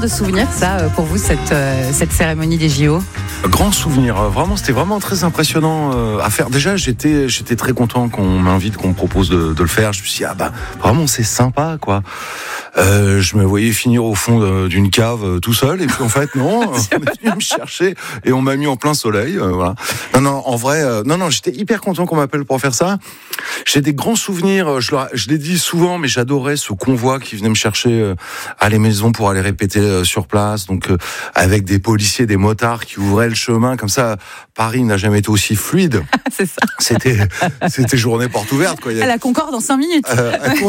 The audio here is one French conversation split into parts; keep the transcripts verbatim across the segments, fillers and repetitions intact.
de souvenir, ça, pour vous, cette, euh, cette cérémonie des J O? Grand souvenir, vraiment, c'était vraiment très impressionnant euh, à faire. Déjà, j'étais, j'étais très content qu'on m'invite, qu'on me propose de, de le faire. Je me suis dit, ah bah, vraiment, c'est sympa, quoi. Euh, je me voyais finir au fond de, d'une cave euh, tout seul, et puis en fait, non, on est venu me chercher et on m'a mis en plein soleil. Euh, voilà. Non, non, en vrai, euh, non, non, j'étais hyper content qu'on m'appelle pour faire ça. J'ai des grands souvenirs. Je, leur, je l'ai dit souvent, mais j'adorais ce convoi qui venait me chercher euh, à les maisons pour aller répéter euh, sur place. Donc, euh, avec des policiers, des motards qui ouvraient le chemin comme ça. Paris n'a jamais été aussi fluide. C'est ça. C'était, c'était journée porte ouverte, quoi. Il y a... À la Concorde en cinq minutes. Euh,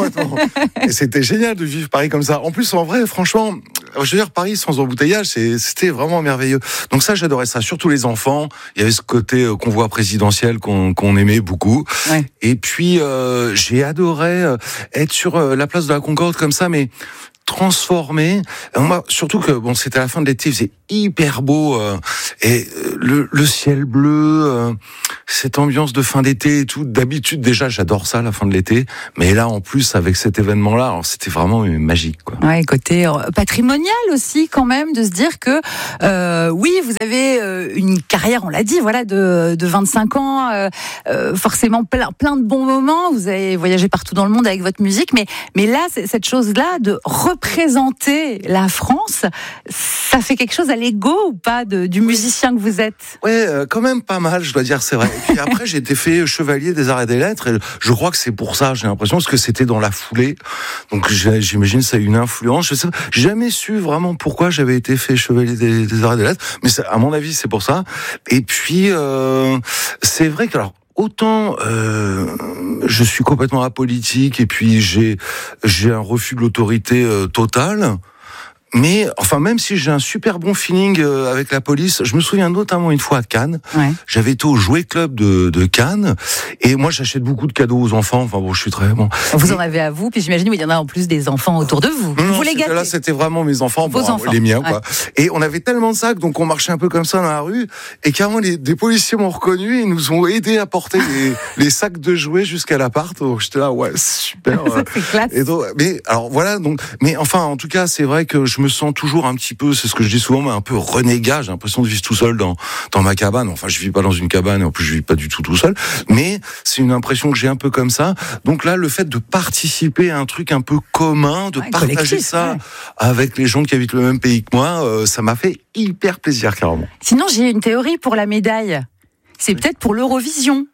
et c'était génial de vivre Paris comme ça. En plus, en vrai, franchement, je veux dire, Paris sans embouteillage, c'est, c'était vraiment merveilleux. Donc ça, j'adorais ça. Surtout les enfants. Il y avait ce côté euh, convoi présidentiel qu'on, qu'on aimait beaucoup. Ouais. Et puis, euh, j'ai adoré euh, être sur euh, la place de la Concorde comme ça, mais transformé. Moi, surtout que bon, c'était à la fin de l'été, il faisait hyper beau euh, et euh, le, le ciel bleu, euh, cette ambiance de fin d'été et tout. D'habitude, déjà, j'adore ça, la fin de l'été, mais là, en plus, avec cet événement-là, alors, c'était vraiment magique, quoi. Ouais, côté patrimonial aussi, quand même, de se dire que euh, oui, vous avez euh, une carrière, on l'a dit, voilà, de, de vingt-cinq ans, euh, euh, forcément plein, plein de bons moments. Vous avez voyagé partout dans le monde avec votre musique, mais mais là, c'est, cette chose-là de représenter la France, ça fait quelque chose à l'ego ou pas de, du musicien que vous êtes? Ouais, euh, quand même pas mal, je dois dire, c'est vrai. Et puis après, j'ai été fait chevalier des arts et des lettres, et je crois que c'est pour ça, j'ai l'impression, parce que c'était dans la foulée. Donc j'imagine ça a une influence. Je sais pas, j'ai jamais su vraiment pourquoi j'avais été fait chevalier des, des arts et des lettres, mais ça, à mon avis, c'est pour ça. Et puis, euh, c'est vrai que alors. Autant euh, je suis complètement apolitique et puis j'ai j'ai un refus de l'autorité euh, totale. Mais, enfin, même si j'ai un super bon feeling euh, avec la police, je me souviens notamment une fois à Cannes. Ouais. J'avais été au Jouet Club de, de Cannes. Et moi, j'achète beaucoup de cadeaux aux enfants. Enfin, bon, je suis très bon. Vous et... en avez à vous, puis j'imagine qu'il y en a en plus des enfants autour de vous. Non, vous les gâtez. Là, c'était vraiment mes enfants. Vos bon, enfants. Les miens, ouais. quoi. Et on avait tellement de sacs, donc on marchait un peu comme ça dans la rue. Et carrément, les, des policiers m'ont reconnu et ils nous ont aidés à porter les, les sacs de jouets jusqu'à l'appart. Donc, j'étais là, ouais, super. Ça, c'est classe. Et donc, mais, alors, voilà, donc, mais enfin, en tout cas, c'est vrai que je me sens toujours un petit peu, c'est ce que je dis souvent, mais un peu renégat. J'ai l'impression de vivre tout seul dans dans ma cabane. Enfin, je vis pas dans une cabane et en plus je vis pas du tout tout seul. Mais c'est une impression que j'ai un peu comme ça. Donc là, le fait de participer à un truc un peu commun, de ouais, partager ça ouais. avec les gens qui habitent le même pays que moi, euh, ça m'a fait hyper plaisir, carrément. Sinon, j'ai une théorie pour la médaille. C'est oui. peut-être pour l'Eurovision.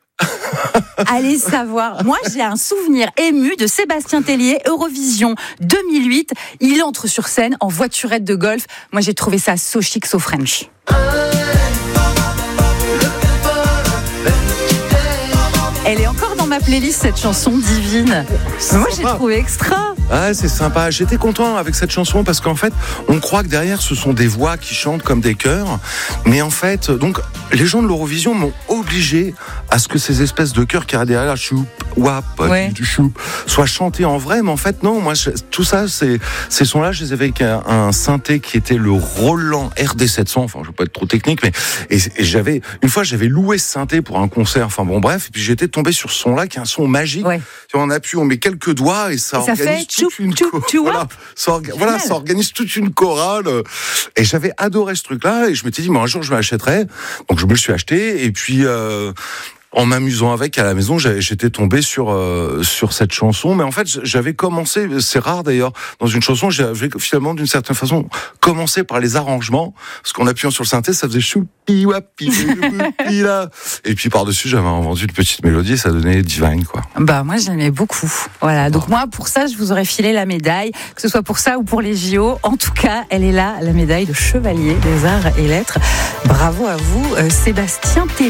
Allez savoir. Moi, j'ai un souvenir ému de Sébastien Tellier, Eurovision deux mille huit. Il entre sur scène en voiturette de golf. Moi, j'ai trouvé ça so chic, so French. Elle est encore dans ma playlist, cette chanson divine. Mais moi, j'ai trouvé extra. Ah, c'est sympa. J'étais content avec cette chanson parce qu'en fait, on croit que derrière, ce sont des voix qui chantent comme des chœurs. Mais en fait, donc, les gens de l'Eurovision m'ont obligé à ce que ces espèces de chœurs qui arrivent derrière, choup, wap, ouais. choup, soient chantés en vrai. Mais en fait, non, moi, je, tout ça, c'est, ces sons-là, je les avais avec un, un synthé qui était le Roland R D sept cents. Enfin, je veux pas être trop technique, mais, et, et j'avais, une fois, j'avais loué ce synthé pour un concert. Enfin, bon, bref. Et puis, j'étais tombé sur ce son-là, qui est un son magique. Ouais. Tu vois, on appuie, on met quelques doigts et ça, et ça organise fait toute une chorale. Voilà, ça, orga... voilà, ça organise toute une chorale. Et j'avais adoré ce truc-là. Et je m'étais dit, mais un jour, je m'achèterai. Donc, je me le suis acheté. Et puis, euh, en m'amusant avec à la maison, j'étais tombé sur euh, sur cette chanson. Mais en fait, j'avais commencé, c'est rare d'ailleurs, dans une chanson, j'avais finalement d'une certaine façon commencé par les arrangements, parce qu'en appuyant sur le synthé, ça faisait choupi wapi là. Et puis par-dessus, j'avais inventé une petite mélodie, ça donnait Divine, quoi. Bah moi, j'aimais beaucoup. Voilà. Donc moi, pour ça, je vous aurais filé la médaille, que ce soit pour ça ou pour les J O. En tout cas, elle est là, la médaille de chevalier des arts et lettres. Bravo à vous, euh, Sébastien Tellier.